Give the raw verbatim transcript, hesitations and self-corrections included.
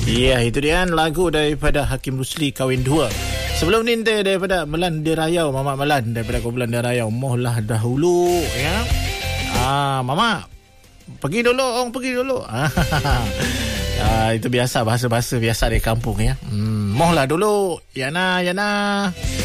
Ya, itu dia kan lagu daripada Hakim Rusli Kahwin Dua. Sebelum ni daripada Melanda Rayau, Mamat Melan daripada kumpulan Rayau, Mohlah Dahulu ya. Ah, Mama pergi dulu, orang pergi dulu. Ah, itu biasa bahasa-bahasa biasa di kampung ya. Hmm, mohlah dulu. Yana, Yana.